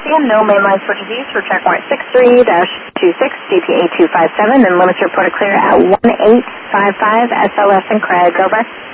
and no mainline switches used for check warrant 63-26, CPA 257, and limits reported clear at 1855 SLS and Craig. Over.